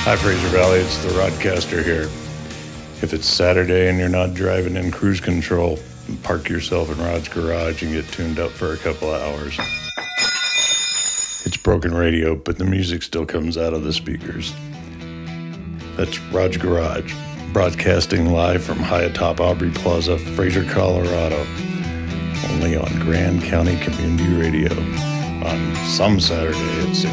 Hi, Fraser Valley. It's the Rodcaster here. If it's Saturday and you're not driving in cruise control, park yourself in Rod's garage and get tuned up for a couple of hours. It's broken radio, but the music still comes out of the speakers. That's Rod's Garage, broadcasting live from high atop Aubrey Plaza, Fraser, Colorado. Only on Grand County Community Radio on some Saturday at 6.